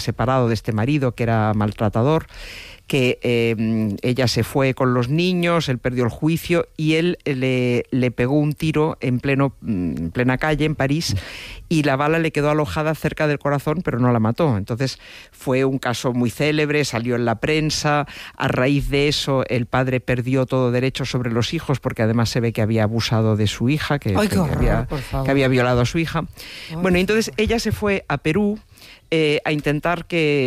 separado de este marido que era maltratador, que ella se fue con los niños, él perdió el juicio y él le pegó un tiro en plena calle en París y la bala le quedó alojada cerca del corazón, pero no la mató. Entonces fue un caso muy célebre, salió en la prensa. A raíz de eso el padre perdió todo derecho sobre los hijos, porque además se ve que había abusado de su hija, que había violado a su hija. Bueno, entonces ella se fue a Perú a intentar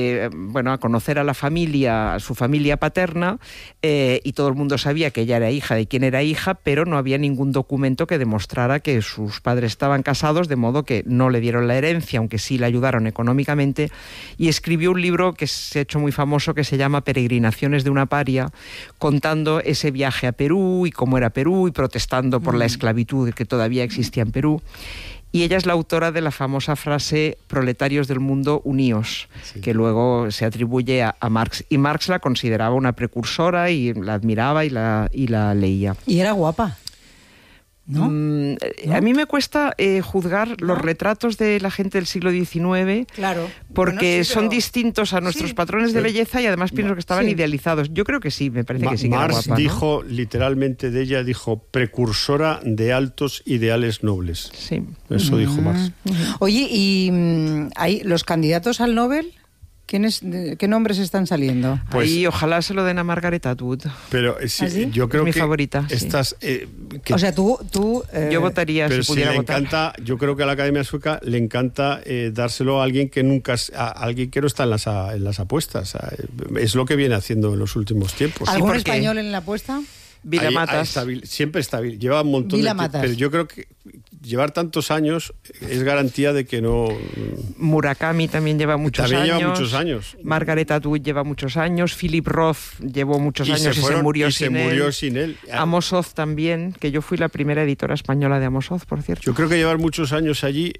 a conocer a la familia, a su familia paterna, y todo el mundo sabía que ella era hija de quien era hija, pero no había ningún documento que demostrara que sus padres estaban casados, de modo que no le dieron la herencia, aunque sí le ayudaron económicamente, y escribió un libro que se ha hecho muy famoso que se llama Peregrinaciones de una paria, contando ese viaje a Perú y cómo era Perú y protestando por la esclavitud que todavía existía en Perú. Y ella es la autora de la famosa frase "proletarios del mundo, uníos", que luego se atribuye a Marx. Y Marx la consideraba una precursora y la admiraba y la leía. Y era guapa, ¿no? A mí me cuesta juzgar los retratos de la gente del siglo XIX, claro, porque son distintos a nuestros patrones de belleza y además pienso que estaban idealizados. Yo creo que sí, me parece que sí que era guapa. Marx dijo, literalmente de ella, dijo precursora de altos ideales nobles. Sí. Eso dijo Marx. Oye, ¿y hay los candidatos al Nobel? ¿Qué nombres están saliendo? Pues, ahí ojalá se lo den a Margaret Atwood. Pero yo creo mi que favorita. Estas, o sea, tú yo votaría pero si pudiera votar. Encanta, yo creo que a la Academia Sueca le encanta dárselo a alguien que alguien que no está en las apuestas. Es lo que viene haciendo en los últimos tiempos. ¿Algún español en la apuesta? Vila Matas. Siempre está bien. Lleva un montón de tiempo. Pero yo creo que llevar tantos años es garantía de que no... Murakami también lleva muchos años. Margaret Atwood lleva muchos años. Philip Roth llevó muchos años y se murió sin él. Amos Oz también, que yo fui la primera editora española de Amos Oz, por cierto. Yo creo que llevar muchos años allí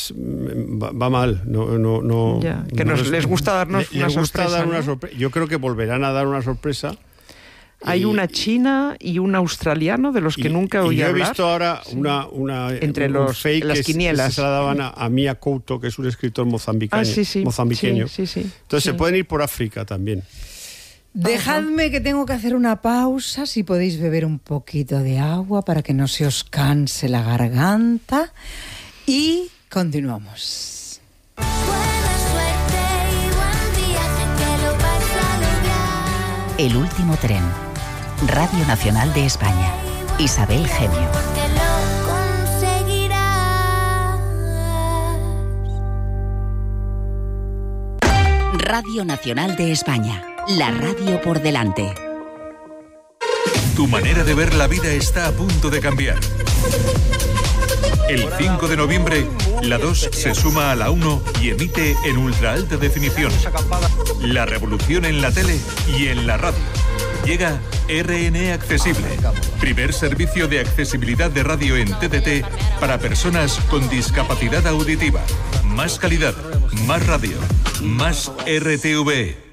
va mal. Les gusta darnos una sorpresa. Yo creo que volverán a dar una sorpresa. Hay una china y un australiano de los que nunca oí hablar. Yo he visto ahora una entre los fake las quinielas. Que se la daban a Mia Couto, que es un escritor mozambiqueño. Sí. Entonces se pueden ir por África también. Dejadme que tengo que hacer una pausa, si podéis beber un poquito de agua para que no se os canse la garganta. Y continuamos. El último tren. Radio Nacional de España. Isabel Gemio. Radio Nacional de España. La radio por delante. Tu manera de ver la vida está a punto de cambiar. El 5 de noviembre, la 2 se suma a la 1 y emite en ultra alta definición. La revolución en la tele y en la radio. Llega RN Accesible, primer servicio de accesibilidad de radio en TDT para personas con discapacidad auditiva. Más calidad, más radio, más RTV.